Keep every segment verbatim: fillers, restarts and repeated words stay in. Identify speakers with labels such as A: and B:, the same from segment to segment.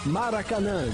A: Maracanã.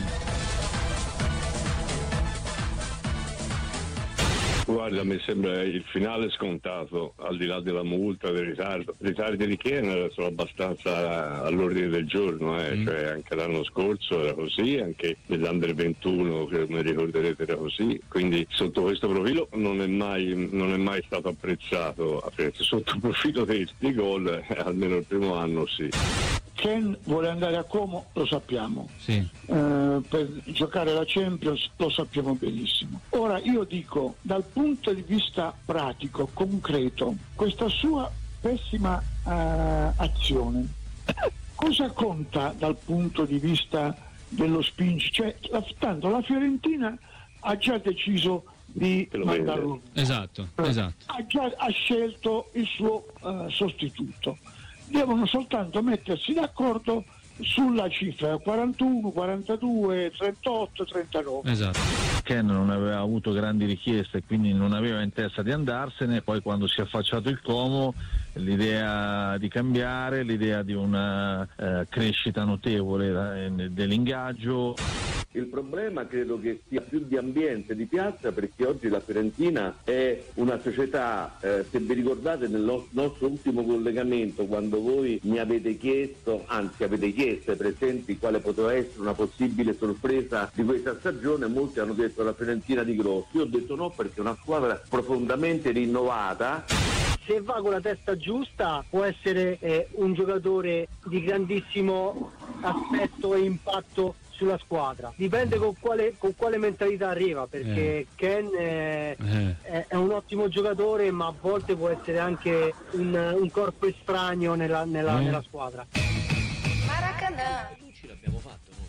B: Guarda, mi sembra il finale scontato, al di là della multa, del ritardo. I ritardi di Kane sono abbastanza all'ordine del giorno, eh. mm. cioè anche l'anno scorso era così, anche nell'Under ventuno, che mi ricorderete, era così. Quindi sotto questo profilo non è mai, non è mai stato apprezzato. Sotto il profilo dei, dei gol, eh, almeno il primo anno sì.
C: Ken vuole andare a Como, lo sappiamo,
D: sì.
C: eh, per giocare la Champions lo sappiamo benissimo. Ora io dico, dal punto di vista pratico, concreto, questa sua pessima eh, azione cosa conta dal punto di vista dello spingi? Cioè, la, tanto la Fiorentina ha già deciso di mandarlo,
D: esatto, esatto.
C: Ha già ha scelto il suo eh, sostituto. Devono soltanto mettersi d'accordo sulla cifra quarantuno, quarantadue, trentotto, trentanove.
D: Esatto.
E: Ken non aveva avuto grandi richieste, quindi non aveva in testa di andarsene. Poi quando si è affacciato il Como, l'idea di cambiare, l'idea di una eh, crescita notevole eh, dell'ingaggio.
F: Il problema credo che sia più di ambiente, di piazza, perché oggi la Fiorentina è una società, eh, se vi ricordate nel no- nostro ultimo collegamento, quando voi mi avete chiesto, anzi avete chiesto ai presenti quale poteva essere una possibile sorpresa di questa stagione, molti hanno detto la Fiorentina di Grosso. Io ho detto no, perché è una squadra profondamente rinnovata.
G: Se va con la testa giusta può essere eh, un giocatore di grandissimo aspetto e impatto sulla squadra, dipende con quale, con quale mentalità arriva, perché eh. Ken è, eh. è, è un ottimo giocatore, ma a volte può essere anche un, un corpo estraneo nella, nella, eh. nella squadra.
H: Maracanã.
I: Ce l'abbiamo fatto noi.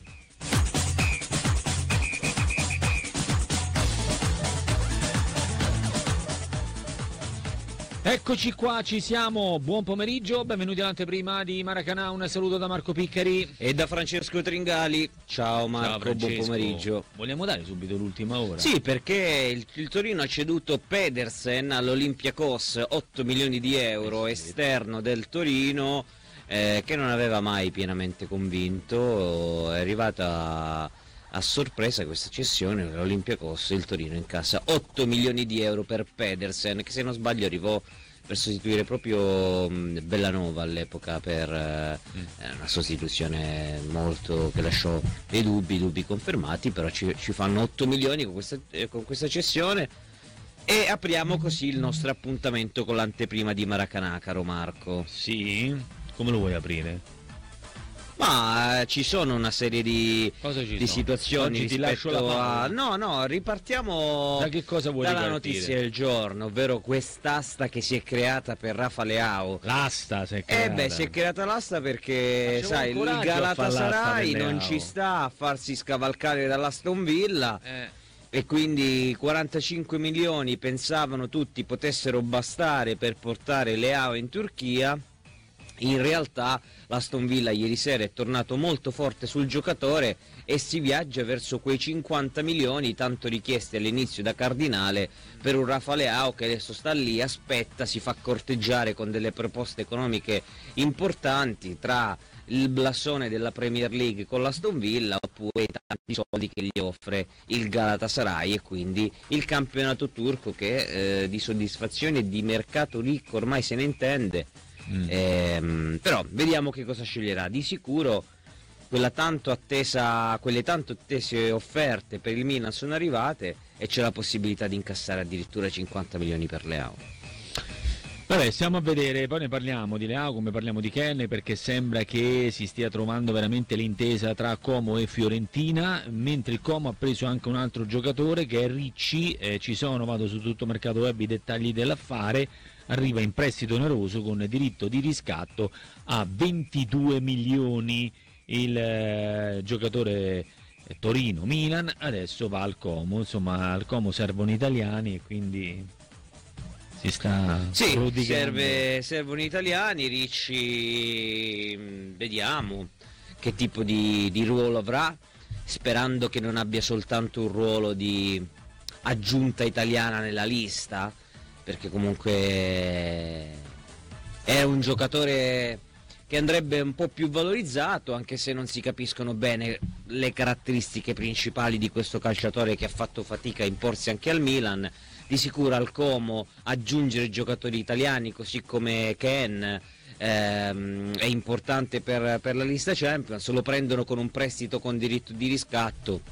D: Eccoci qua, ci siamo, buon pomeriggio, benvenuti all'anteprima di Maracanã, un saluto da Marco Piccari
I: e da Francesco Tringali. Ciao Marco, Ciao buon pomeriggio.
D: Vogliamo dare subito l'ultima ora?
I: Sì, perché il, il Torino ha ceduto Pedersen all'Olympiakos, otto milioni di euro, esterno del Torino, eh, che non aveva mai pienamente convinto. È arrivata a sorpresa questa cessione, l'Olympiakos, il Torino incassa otto milioni di euro per Pedersen, che se non sbaglio arrivò per sostituire proprio mh, Bellanova all'epoca, per eh, mm. una sostituzione molto che lasciò dei dubbi, dubbi confermati, però ci, ci fanno otto milioni con questa, eh, con questa cessione, e apriamo così il nostro appuntamento con l'anteprima di Maracanã, caro Marco.
D: Sì? Come lo vuoi aprire?
I: Ma ci sono una serie di,
D: ci
I: di
D: sono?
I: situazioni
D: Oggi ti lascio la
I: a... No, no, ripartiamo
D: da che cosa vuoi
I: dalla
D: ripartire?
I: Notizia del giorno, ovvero quest'asta che si è creata per Rafa Leao.
D: L'asta si è creata?
I: Eh beh, si è creata l'asta perché, sai, il Galatasaray non ci sta a farsi scavalcare dall'Aston Villa. Eh. E quindi quarantacinque milioni pensavano tutti potessero bastare per portare Leao in Turchia. In realtà l'Aston Villa ieri sera è tornato molto forte sul giocatore e si viaggia verso quei cinquanta milioni tanto richiesti all'inizio da Cardinale per un Rafa Leao che adesso sta lì, aspetta, si fa corteggiare con delle proposte economiche importanti, tra il blasone della Premier League con l'Aston Villa oppure i tanti soldi che gli offre il Galatasaray, e quindi il campionato turco che eh, di soddisfazione e di mercato ricco ormai se ne intende. Mm. Ehm, però vediamo che cosa sceglierà. Di sicuro quella tanto attesa, quelle tanto attese offerte per il Milan sono arrivate e c'è la possibilità di incassare addirittura cinquanta milioni per Leao.
D: Vabbè, stiamo a vedere, poi ne parliamo di Leao come parliamo di Ken, perché sembra che si stia trovando veramente l'intesa tra Como e Fiorentina, mentre il Como ha preso anche un altro giocatore che è Ricci. Eh, ci sono, vado su tutto mercato web, i dettagli dell'affare. Arriva in prestito oneroso con diritto di riscatto a ventidue milioni il eh, giocatore eh, Torino-Milan, adesso va al Como. Insomma, al Como servono italiani e quindi si sta
I: sì, serve, servono italiani. Ricci, vediamo che tipo di, di ruolo avrà, sperando che non abbia soltanto un ruolo di aggiunta italiana nella lista, perché comunque è un giocatore che andrebbe un po' più valorizzato, anche se non si capiscono bene le caratteristiche principali di questo calciatore che ha fatto fatica a imporsi anche al Milan. Di sicuro al Como aggiungere giocatori italiani così come Ken ehm, è importante per, per la lista Champions. Lo prendono con un prestito con diritto di riscatto,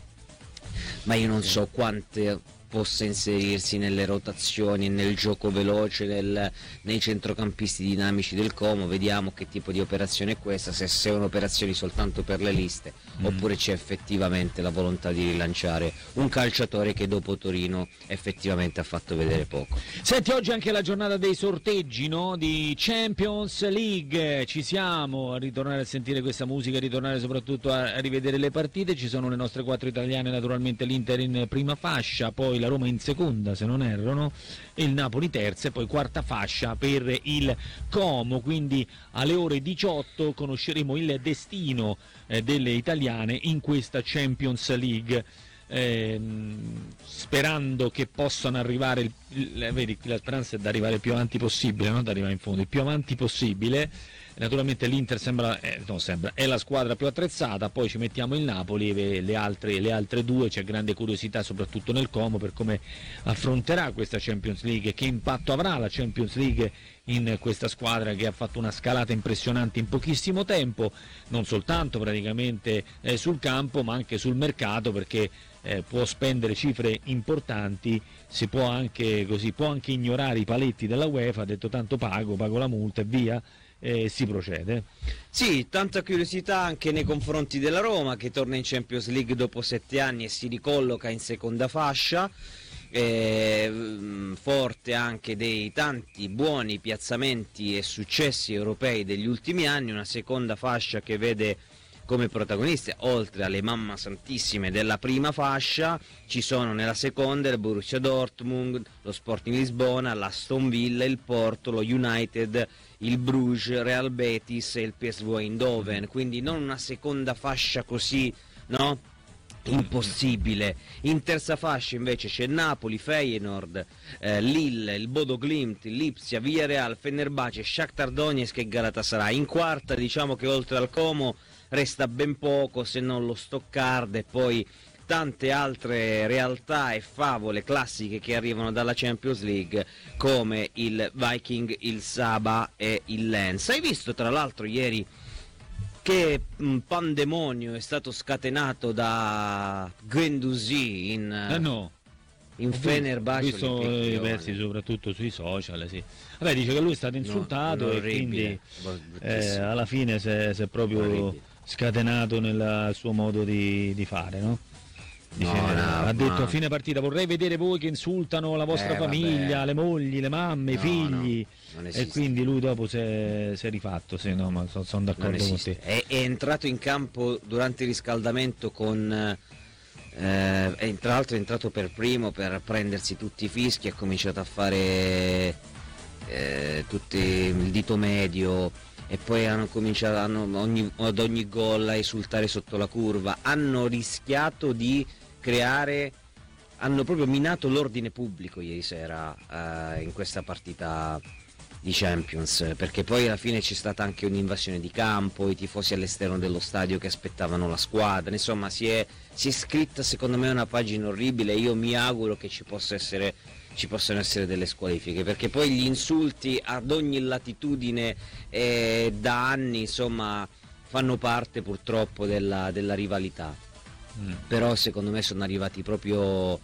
I: ma io non so quante possa inserirsi nelle rotazioni, nel gioco veloce, nel, nei centrocampisti dinamici del Como. Vediamo che tipo di operazione è questa, se è un'operazione soltanto per le liste mm. oppure c'è effettivamente la volontà di rilanciare un calciatore che dopo Torino effettivamente ha fatto vedere poco.
D: Senti, oggi è anche la giornata dei sorteggi, no? Di Champions League, ci siamo a ritornare a sentire questa musica, a ritornare soprattutto a, a rivedere le partite. Ci sono le nostre quattro italiane, naturalmente l'Inter in prima fascia, poi la Roma in seconda se non erro, no? E il Napoli terza e poi quarta fascia per il Como. Quindi alle ore diciotto conosceremo il destino eh, delle italiane in questa Champions League, eh, sperando che possano arrivare il, il, vedi, la speranza è di arrivare il più avanti possibile, non da arrivare in fondo, il più avanti possibile. Naturalmente l'Inter sembra, eh, no, sembra, è la squadra più attrezzata, poi ci mettiamo il Napoli e le altre, le altre due. C'è grande curiosità soprattutto nel Como per come affronterà questa Champions League, che impatto avrà la Champions League in questa squadra che ha fatto una scalata impressionante in pochissimo tempo, non soltanto praticamente eh, sul campo ma anche sul mercato, perché eh, può spendere cifre importanti, si può anche, così, può anche ignorare i paletti della UEFA, ha detto tanto pago, pago la multa e via. E si procede.
I: Sì, tanta curiosità anche nei confronti della Roma, che torna in Champions League dopo sette anni e si ricolloca in seconda fascia, eh, forte anche dei tanti buoni piazzamenti e successi europei degli ultimi anni. Una seconda fascia che vede come protagoniste, oltre alle mamma santissime della prima fascia, ci sono nella seconda il Borussia Dortmund, lo Sporting Lisbona, l'Aston Villa, il Porto, lo United, il Bruges, Real Betis e il P S V Eindhoven. Quindi non una seconda fascia così, no? Impossibile. In terza fascia invece c'è Napoli, Feyenoord, eh, Lille, il Bodo Glimt, Lipsia, Villarreal, Fenerbahce, Shakhtar Donetsk e Galatasaray. In quarta diciamo che oltre al Como resta ben poco, se non lo Stoccarda e poi tante altre realtà e favole classiche che arrivano dalla Champions League, come il Viking, il Saba e il Lens. Hai visto tra l'altro ieri che pandemonio è stato scatenato da Guendouzi in,
D: eh no.
I: in Fenerbahce?
D: Ho visto i versi soprattutto sui social, sì. Vabbè, dice che lui è stato insultato no, e quindi eh, alla fine si è, si è proprio orribile. Scatenato nel suo modo di, di fare, no? Dice, no, no, ha detto ma... a fine partita: vorrei vedere voi che insultano la vostra eh, famiglia, vabbè. le mogli, le mamme, no, i figli, no, e quindi lui dopo si è, si è rifatto. Sì, no, ma sono, sono d'accordo con te.
I: È, è entrato in campo durante il riscaldamento con eh, è, tra l'altro è entrato per primo per prendersi tutti i fischi, ha cominciato a fare eh, tutti il dito medio e poi hanno cominciato hanno ogni, ad ogni gol a esultare sotto la curva. Hanno rischiato di creare, hanno proprio minato l'ordine pubblico ieri sera eh, in questa partita di Champions, perché poi alla fine c'è stata anche un'invasione di campo, i tifosi all'esterno dello stadio che aspettavano la squadra, insomma si è, si è scritta secondo me una pagina orribile. Io mi auguro che ci possa essere ci possono essere delle squalifiche, perché poi gli insulti ad ogni latitudine eh, da anni insomma fanno parte purtroppo della, della rivalità. Mm. Però secondo me sono arrivati proprio